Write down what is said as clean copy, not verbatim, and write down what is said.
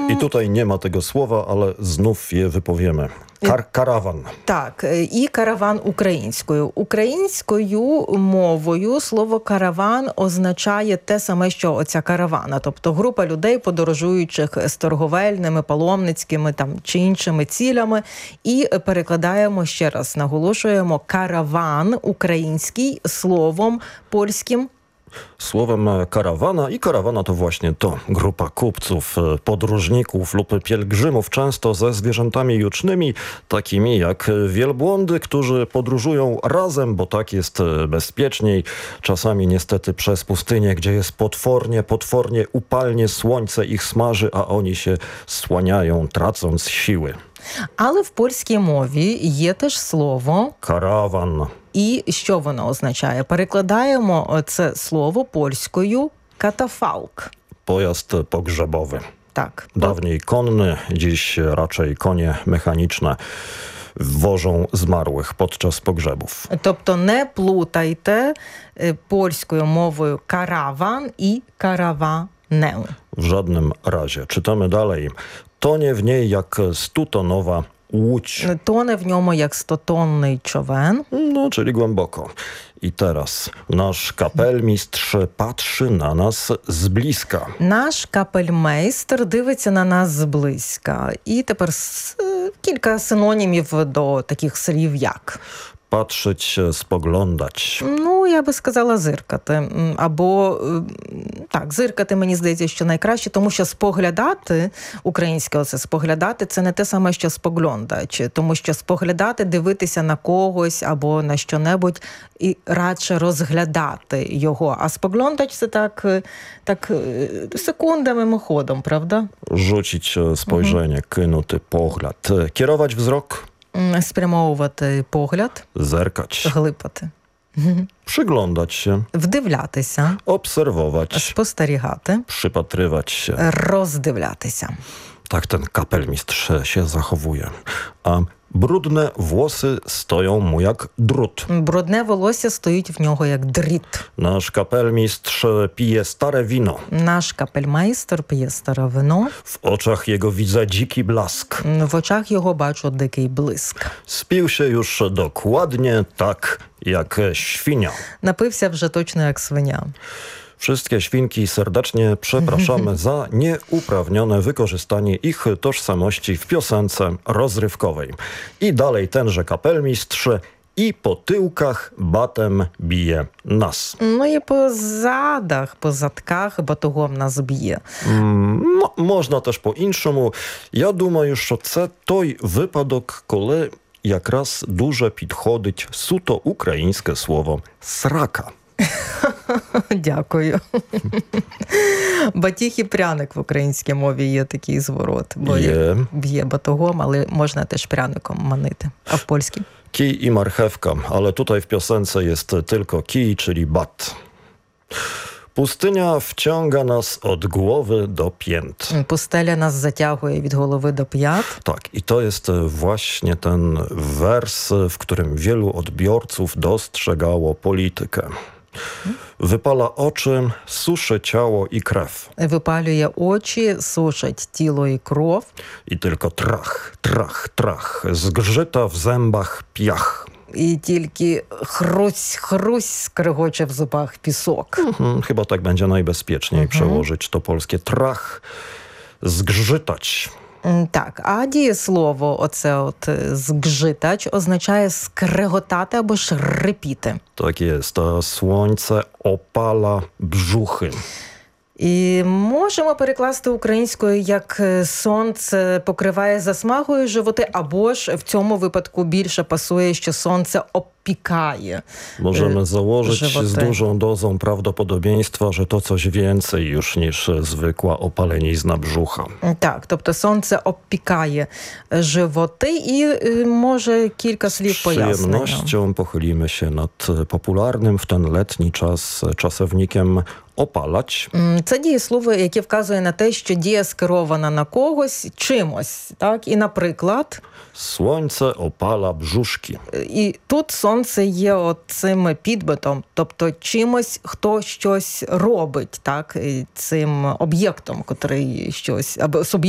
I tutaj nie ma tego słowa, ale znów je wypowiemy. Караван. Так, і караван українською. Українською мовою слово «караван» означає те саме, що оця каравана. Тобто група людей, подорожуючих з торговельними, паломницькими чи іншими цілями. І перекладаємо, ще раз наголошуємо, караван український словом польським. Słowem karawana i karawana to właśnie to grupa kupców, podróżników lub pielgrzymów, często ze zwierzętami jucznymi, takimi jak wielbłądy, którzy podróżują razem, bo tak jest bezpieczniej. Czasami niestety przez pustynię, gdzie jest potwornie upalnie, słońce ich smaży, a oni się słaniają, tracąc siły. Але в польській мові є теж слово Karawan. І що воно означає? Перекладаємо це слово польською «катафалк». Pojazd pogrzebowy. Так. Dawniej konny, dziś raczej konie mechaniczne wożą zmarłych podczas pogrzebów. Тобто не плутайте польською мовою «караван» і «караванен». W żadnym razie. Czytamy dalej. Tonie w niej jak 100-tonowa łódź. Тоне в ньому як 100-тонний човен. No, czyli głęboko. I teraz nasz kapelmistrz patrzy na nas z bliska. Наш капельмейстер дивиться на нас зблизька. І тепер кілька синонімів до таких слів як. Patrzeć, spoglądać. Ну, я би сказала зиркати. Або, так, зиркати, мені здається, що найкраще, тому що споглядати, українське оце споглядати, це не те саме, що споглядач. Тому що споглядати, дивитися на когось або на що-небудь і радше розглядати його. А споглядач це так секундами, мимоходом, правда? Rzucić spojrzenie, kynuty pogląd. Kierować wzrok. Спрямовувати погляд. Zerkać. Глипати. Przyglądać się. Вдивлятися. Obserwować. Спостерігати. Przypatrywać się. Роздивлятися. Tak ten kapelmistrz się zachowuje. A brudne włosy stoją mu jak drut. Брудне волосся стоїть в нього як дріт. Nasz kapelmistrz pije stare wino. Наш капельмейстер п'є старе вино. W oczach jego widzę dziki blask. В очах його бачу дикий блиск. Spił się już dokładnie tak jak świnia. Напився вже точно як свиня. Wszystkie świnki serdecznie przepraszamy za nieuprawnione wykorzystanie ich tożsamości w piosence rozrywkowej. I dalej tenże kapelmistrz i po tyłkach batem bije nas. Ну і по задах, по задках батогом нас б'є. Можна теж по-іншому. Я думаю, що це той випадок, коли якраз дуже підходить суто українське слово «срака». Дякую. Батіг і пряник в українській мові є такий зворот. Бо б'є батогом, ale można też пряником манити. А в польській? Kij i marchewka, ale tutaj w piosence jest tylko kij, czyli bat. Pustynia wciąga nas od głowy do pięt. Пустеля нас затягує від голови до п'ят. Tak, i to jest właśnie ten wers, w którym wielu odbiorców dostrzegało politykę. Wypala oczy, suszy ciało i krew. Випалює очі, сушить тіло і кров. I tylko trach, trach, trach, zgrzyta w zębach piach. І тільки хрусь скрегоче в зубах пісок. Chyba tak będzie najbezpieczniej przełożyć to polskie trach, zgrzytać. Так, а дієслово оце от «згжитач» означає скреготати або ж рипіти. Tak jest, a słońce opala brzuchy. І можемо перекласти українською як «сонце покриває засмагою животи», або ж в цьому випадку більше пасує, що сонце опікає Możemy założyć żywoty. z dużą dozą prawdopodobieństwa, że to coś więcej już niż zwykła opalenizna brzucha. Так, тобто сонце опікає животи і може кілька слів пояснення. Z przyjemnością pochylimy się nad popularnym w ten letni czas czasownikiem opalać. Це дієслово, яке вказує на те, що дія скерована на когось чимось. Так? І, наприклад, Słońce opala brzuszki. І тут сонце є цим підбитом, тобто чимось, хто щось робить, так, цим об'єктом, котрий щось, або